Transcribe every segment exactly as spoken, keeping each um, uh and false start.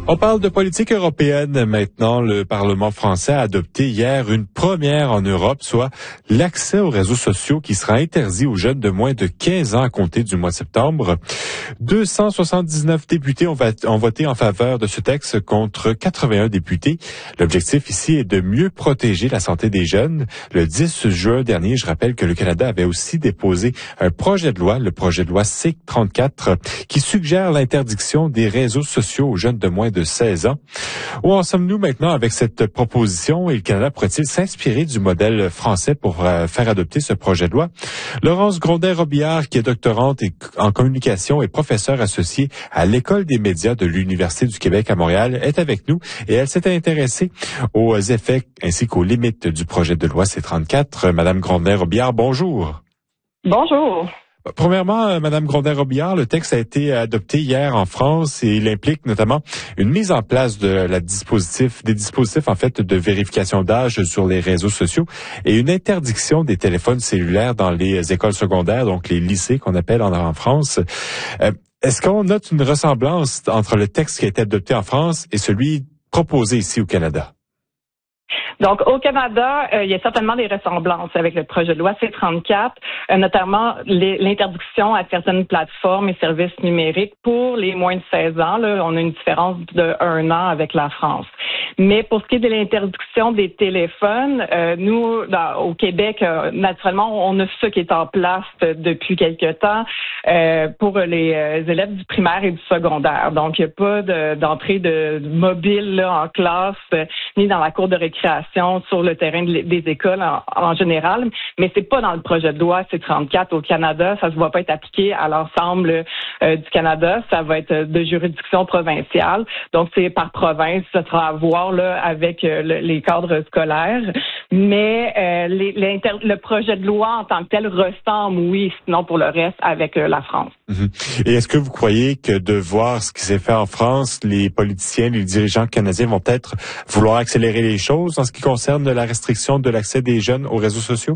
On parle de politique européenne maintenant. Le Parlement français a adopté hier une première en Europe, soit l'accès aux réseaux sociaux qui sera interdit aux jeunes de moins de quinze ans à compter du mois de septembre. deux cent soixante-dix-neuf députés ont, ont voté en faveur de ce texte contre quatre-vingt-un députés. L'objectif ici est de mieux protéger la santé des jeunes. Le dix juin dernier, je rappelle que le Canada avait aussi déposé un projet de loi, le projet de loi C trente-quatre, qui suggère l'interdiction des réseaux sociaux aux jeunes de moins de de seize ans. Où en sommes-nous maintenant avec cette proposition et le Canada pourrait-il s'inspirer du modèle français pour euh, faire adopter ce projet de loi? Laurence Grondin-Robillard, qui est doctorante en communication et professeure associée à l'École des médias de l'Université du Québec à Montréal, est avec nous et elle s'est intéressée aux effets ainsi qu'aux limites du projet de loi C trente-quatre. Madame Grondin-Robillard, bonjour. Bonjour. Premièrement, euh, Madame Grondin-Robillard, le texte a été adopté hier en France et il implique notamment une mise en place de la dispositif, des dispositifs en fait de vérification d'âge sur les réseaux sociaux et une interdiction des téléphones cellulaires dans les écoles secondaires, donc les lycées qu'on appelle en, en France. Euh, est-ce qu'on note une ressemblance entre le texte qui a été adopté en France et celui proposé ici au Canada? Donc, au Canada, euh, il y a certainement des ressemblances avec le projet de loi C trente-quatre, euh, notamment les, l'interdiction à certaines plateformes et services numériques pour les moins de seize ans. Là, on a une différence de un an avec la France. Mais pour ce qui est de l'interdiction des téléphones, euh, nous, dans, au Québec, euh, naturellement, on a ça qui est en place euh, depuis quelque temps euh, pour les euh, élèves du primaire et du secondaire. Donc, il n'y a pas de, d'entrée de, de mobile là, en classe, euh, ni dans la cour de récréation sur le terrain de, des écoles en, en général, mais c'est pas dans le projet de loi C trente-quatre au Canada. Ça ne va pas être appliqué à l'ensemble euh, du Canada. Ça va être de juridiction provinciale. Donc, c'est par province. Ça sera à voir là, avec euh, le, les cadres scolaires. Mais euh, les, le projet de loi en tant que tel ressemble, oui, sinon pour le reste, avec euh, la France. Mm-hmm. Et est-ce que vous croyez que de voir ce qui s'est fait en France, les politiciens, les dirigeants canadiens vont peut-être vouloir accélérer les choses en ce qui concerne la restriction de l'accès des jeunes aux réseaux sociaux?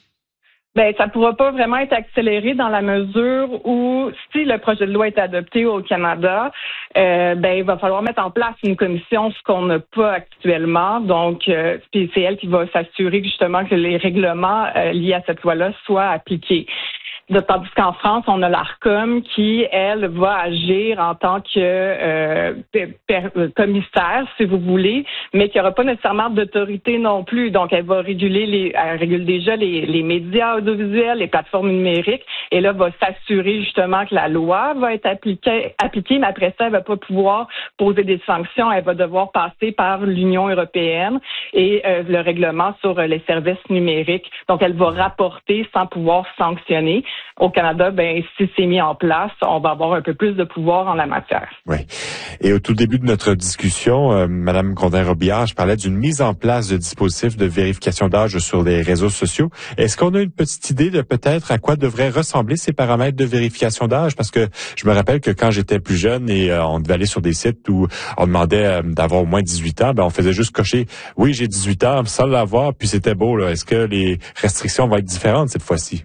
Ben, ça ne pourra pas vraiment être accéléré dans la mesure où, si le projet de loi est adopté au Canada, euh, ben, il va falloir mettre en place une commission, ce qu'on n'a pas actuellement. Donc, euh, c'est elle qui va s'assurer justement que les règlements euh, liés à cette loi-là soient appliqués. Tandis qu'en France, on a l'ARCOM qui, elle, va agir en tant que euh, per, commissaire, si vous voulez, mais qui n'aura pas nécessairement d'autorité non plus. Donc, elle va réguler les, elle régule déjà les, les médias audiovisuels, les plateformes numériques, et là, va s'assurer justement que la loi va être appliquée, appliquée, mais après ça, elle va pas pouvoir poser des sanctions. Elle va devoir passer par l'Union européenne et euh, le règlement sur les services numériques. Donc, elle va rapporter sans pouvoir sanctionner. Au Canada, ben si c'est mis en place, on va avoir un peu plus de pouvoir en la matière. Oui. Et au tout début de notre discussion, euh, Madame Grondin-Robillard, je parlais d'une mise en place de dispositifs de vérification d'âge sur les réseaux sociaux. Est-ce qu'on a une petite idée de peut-être à quoi devraient ressembler ces paramètres de vérification d'âge? Parce que je me rappelle que quand j'étais plus jeune et euh, on devait aller sur des sites où on demandait euh, d'avoir au moins dix-huit ans, ben on faisait juste cocher « Oui, j'ai dix-huit ans » sans l'avoir, puis c'était beau. Là. Est-ce que les restrictions vont être différentes cette fois-ci?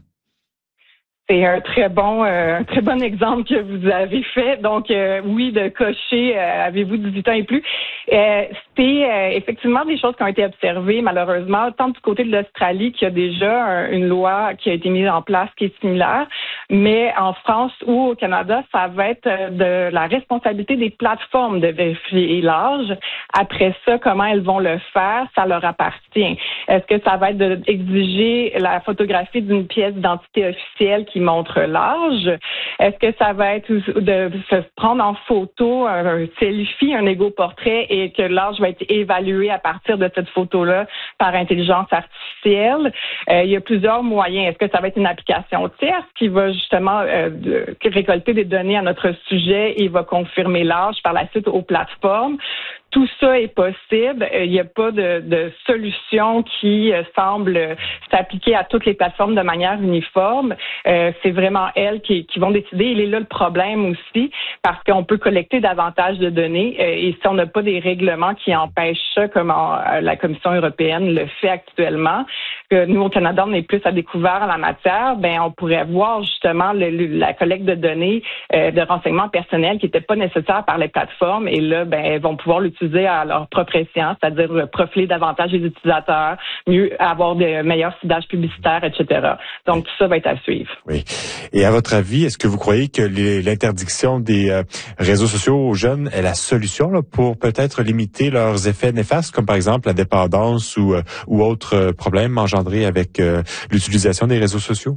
C'est un très bon, euh, un très bon exemple que vous avez fait. Donc, euh, oui, de cocher, euh, avez-vous dix-huit ans et plus. Euh, c'est euh, effectivement des choses qui ont été observées, malheureusement, tant du côté de l'Australie, qui a déjà un, une loi qui a été mise en place qui est similaire, mais en France ou au Canada, ça va être de la responsabilité des plateformes de vérifier l'âge. Après ça, comment elles vont le faire, ça leur appartient. Est-ce que ça va être d'exiger la photographie d'une pièce d'identité officielle qui montre l'âge? Est-ce que ça va être de se prendre en photo un selfie, un égo-portrait et que l'âge va être évalué à partir de cette photo-là par intelligence artificielle? Euh, il y a plusieurs moyens. Est-ce que ça va être une application tierce qui va justement euh, de, récolter des données à notre sujet et va confirmer l'âge par la suite aux plateformes? Tout ça est possible. Il n'y a pas de, de solution qui euh, semble s'appliquer à toutes les plateformes de manière uniforme. Euh, euh, c'est vraiment elles qui, qui vont décider. Il est là le problème aussi, parce qu'on peut collecter davantage de données euh, et si on n'a pas des règlements qui empêchent ça, comme en, euh, la Commission européenne le fait actuellement, que nous au Canada on est plus à découvert en la matière, ben on pourrait voir justement le, le, la collecte de données, euh, de renseignements personnels qui n'étaient pas nécessaires par les plateformes et là ben elles vont pouvoir l'utiliser à leur propre escient, c'est-à-dire profiler davantage les utilisateurs, mieux avoir de meilleurs ciblages publicitaires, et cetera. Donc tout ça va être à suivre. Oui. Et à votre avis, est-ce que vous croyez que les, l'interdiction des euh, réseaux sociaux aux jeunes est la solution là, pour peut-être limiter leurs effets néfastes, comme par exemple la dépendance ou, euh, ou autres euh, problèmes engendrés avec euh, l'utilisation des réseaux sociaux?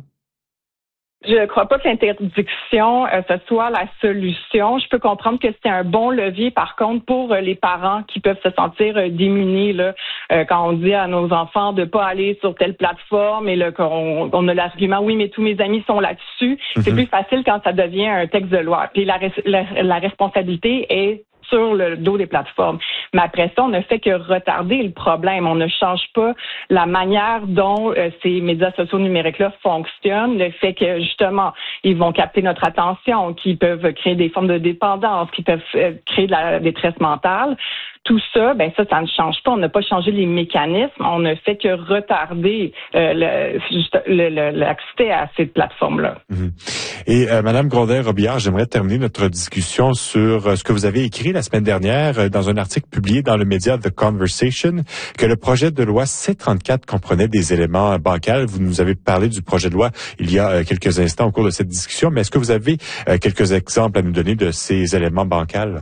Je ne crois pas que l'interdiction, euh, ce soit la solution. Je peux comprendre que c'est un bon levier, par contre, pour euh, les parents qui peuvent se sentir euh, démunis là, euh, quand on dit à nos enfants de pas aller sur telle plateforme et là, qu'on on a l'argument, oui, mais tous mes amis sont là-dessus. Mm-hmm. C'est plus facile quand ça devient un texte de loi. Puis la, la, la responsabilité est sur le dos des plateformes. Mais après ça, on ne fait que retarder le problème. On ne change pas la manière dont euh, ces médias sociaux numériques-là fonctionnent. Le fait que, justement, ils vont capter notre attention, qu'ils peuvent créer des formes de dépendance, qu'ils peuvent euh, créer de la détresse mentale. Tout ça, ben ça, ça ne change pas. On n'a pas changé les mécanismes. On ne fait que retarder euh, le, juste, le, le, l'accès à ces plateformes-là. Mmh. Et euh, Madame Grondin-Robillard, j'aimerais terminer notre discussion sur euh, ce que vous avez écrit la semaine dernière euh, dans un article publié dans le média The Conversation, que le projet de loi C trente-quatre comprenait des éléments bancals. Vous nous avez parlé du projet de loi il y a euh, quelques instants au cours de cette discussion, mais est-ce que vous avez euh, quelques exemples à nous donner de ces éléments bancals?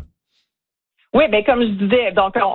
Oui, ben comme je disais, donc on,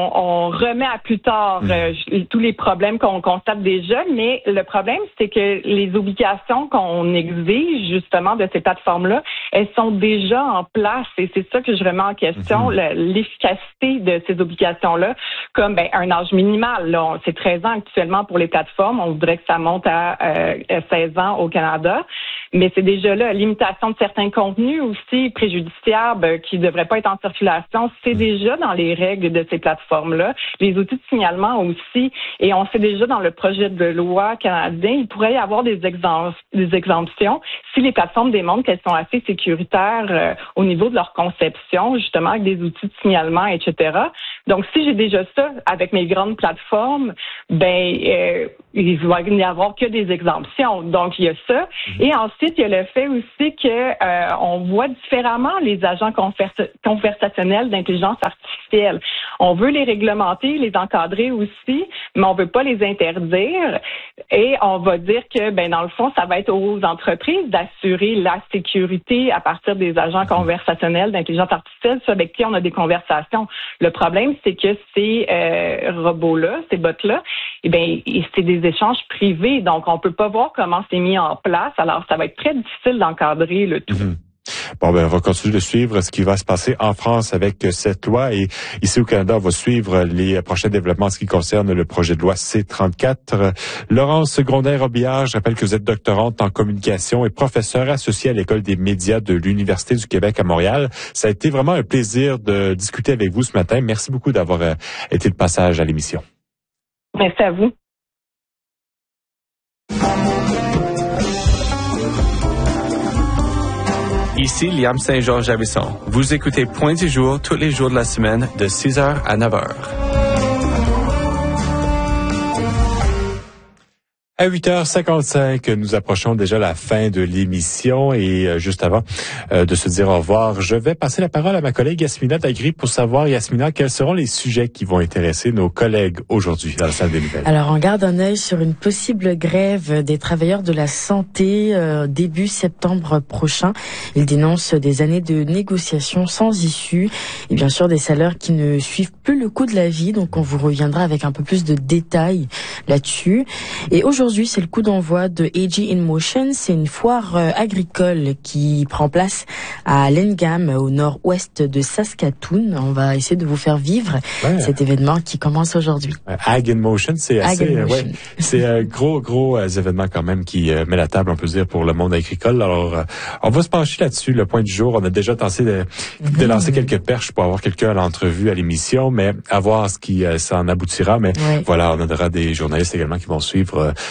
on remet à plus tard euh, tous les problèmes qu'on constate déjà, mais le problème, c'est que les obligations qu'on exige justement de ces plateformes-là, elles sont déjà en place et c'est ça que je remets en question, mm-hmm. le, l'efficacité de ces obligations-là, comme ben un âge minimal. Là, on, c'est treize ans actuellement pour les plateformes, on voudrait que ça monte à euh, seize ans au Canada. Mais c'est déjà là, limitation de certains contenus aussi préjudiciables qui ne devraient pas être en circulation, c'est déjà dans les règles de ces plateformes-là. Les outils de signalement aussi, et on sait déjà dans le projet de loi canadien, il pourrait y avoir des, exemp- des exemptions si les plateformes démontrent qu'elles sont assez sécuritaires euh, au niveau de leur conception, justement avec des outils de signalement, et cetera. Donc, si j'ai déjà ça avec mes grandes plateformes, ben euh, il va n'y avoir que des exemptions. Donc, il y a ça. Et ensuite, il y a le fait aussi que euh, on voit différemment les agents conversa- conversationnels d'intelligence artificielle. On veut les réglementer, les encadrer aussi, mais on veut pas les interdire. Et on va dire que, ben dans le fond, ça va être aux entreprises d'assurer la sécurité à partir des agents conversationnels d'intelligence artificielle, ceux avec qui on a des conversations. Le problème, c'est que ces euh, robots-là, ces bots-là, eh bien, c'est des échanges privés, donc on peut pas voir comment c'est mis en place. Alors, ça va être très difficile d'encadrer le tout. Mmh. Bon, ben, on va continuer de suivre ce qui va se passer en France avec cette loi et ici au Canada, on va suivre les prochains développements en ce qui concerne le projet de loi C trente-quatre. Laurence Grondin-Robillard, je rappelle que vous êtes doctorante en communication et professeure associée à l'École des médias de l'Université du Québec à Montréal. Ça a été vraiment un plaisir de discuter avec vous ce matin. Merci beaucoup d'avoir été de passage à l'émission. Merci à vous. Ici Liam Saint-Georges-Javison. Vous écoutez Point du jour tous les jours de la semaine de six heures à neuf heures. À huit heures cinquante-cinq, nous approchons déjà la fin de l'émission et euh, juste avant euh, de se dire au revoir, je vais passer la parole à ma collègue Yasmina Dagri pour savoir, Yasmina, quels seront les sujets qui vont intéresser nos collègues aujourd'hui dans la salle des nouvelles. Alors, on garde un œil sur une possible grève des travailleurs de la santé euh, début septembre prochain. Ils dénoncent des années de négociations sans issue et bien sûr des salaires qui ne suivent plus le coût de la vie. Donc, on vous reviendra avec un peu plus de détails là-dessus. Et aujourd'hui, Aujourd'hui, c'est le coup d'envoi de A G in Motion. C'est une foire euh, agricole qui prend place à Lengam, au nord-ouest de Saskatoon. On va essayer de vous faire vivre ouais. cet événement qui commence aujourd'hui. Ag in Motion, c'est assez, euh, ouais, c'est un gros, gros euh, événement quand même qui euh, met la table, on peut dire, pour le monde agricole. Alors, euh, on va se pencher là-dessus. Le point du jour, on a déjà tenté de, de lancer mmh. quelques perches pour avoir quelqu'un à l'entrevue à l'émission, mais à voir ce qui euh, s'en aboutira. Mais ouais. voilà, on aura des journalistes également qui vont suivre euh,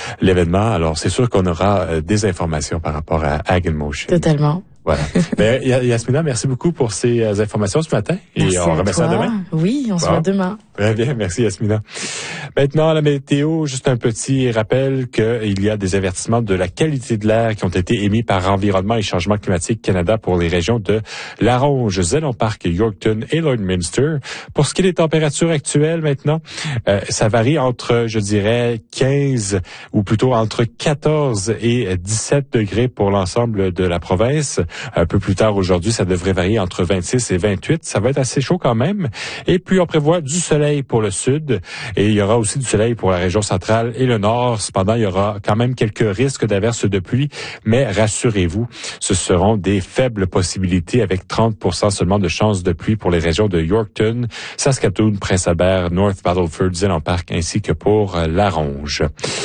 l'événement. Alors, c'est sûr qu'on aura euh, des informations par rapport à Ag in Motion. Totalement. Voilà. Ben, Yasmina, merci beaucoup pour ces euh, informations ce matin. Et merci on remet ça demain. Oui, on se voit demain. Très bien, merci Yasmina. Maintenant, la météo, juste un petit rappel qu'il y a des avertissements de la qualité de l'air qui ont été émis par Environnement et Changement climatique Canada pour les régions de Laronge, Zénon Park, Yorkton et Lloydminster. Pour ce qui est des températures actuelles maintenant, euh, ça varie entre, je dirais, quinze ou plutôt entre quatorze et dix-sept degrés pour l'ensemble de la province. Un peu plus tard aujourd'hui, ça devrait varier entre vingt-six et vingt-huit. Ça va être assez chaud quand même. Et puis, on prévoit du soleil pour le sud et il y aura aussi du soleil pour la région centrale et le nord. Cependant, il y aura quand même quelques risques d'averses de pluie, mais rassurez-vous, ce seront des faibles possibilités avec trente pour cent seulement de chances de pluie pour les régions de Yorkton, Saskatoon, Prince-Albert, North Battleford, Zénon Park ainsi que pour Laronge.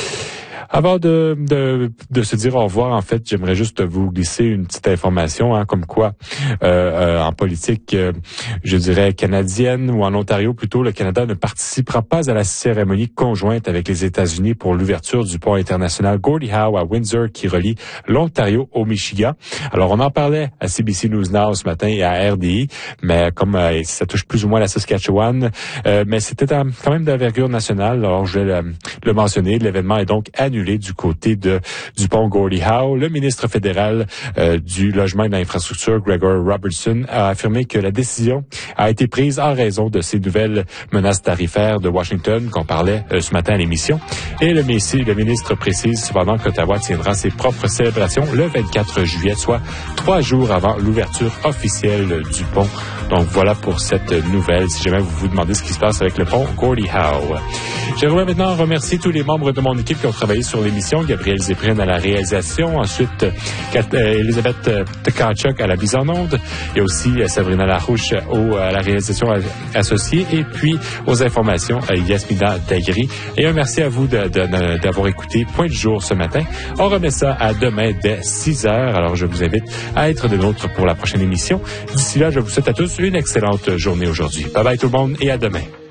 Avant de, de de se dire au revoir, en fait, j'aimerais juste vous glisser une petite information, hein, comme quoi euh, euh, en politique, euh, je dirais canadienne ou en Ontario plutôt, le Canada ne participera pas à la cérémonie conjointe avec les États-Unis pour l'ouverture du pont international Gordie Howe à Windsor qui relie l'Ontario au Michigan. Alors, on en parlait à C B C News Now ce matin et à R D I, mais comme euh, ça touche plus ou moins la Saskatchewan, euh, mais c'était quand même d'envergure nationale. Alors, je vais le, le mentionner. L'événement est donc annulé du côté de du pont Gordie Howe. Le ministre fédéral euh, du logement et de l'infrastructure, Gregor Robertson, a affirmé que la décision a été prise en raison de ces nouvelles menaces tarifaires de Washington qu'on parlait euh, ce matin à l'émission. Et le, le ministre précise cependant qu'Ottawa tiendra ses propres célébrations le vingt-quatre juillet, soit trois jours avant l'ouverture officielle du pont. Donc voilà pour cette nouvelle, si jamais vous vous demandez ce qui se passe avec le pont Gordie Howe. J'aimerais maintenant remercier tous les membres de mon équipe qui ont travaillé sur l'émission. Gabriel Zéprine à la réalisation, ensuite euh, Elisabeth Tkachuk à la mise en onde, et aussi euh, Sabrina Larouche au, à la réalisation associée, et puis aux informations euh, Yasmina Dagri. Et un merci à vous de, de, d'avoir écouté Point du jour ce matin. On remet ça à demain dès six heures. Alors je vous invite à être de nôtres pour la prochaine émission. D'ici là, je vous souhaite à tous une excellente journée aujourd'hui. Bye bye tout le monde et à demain.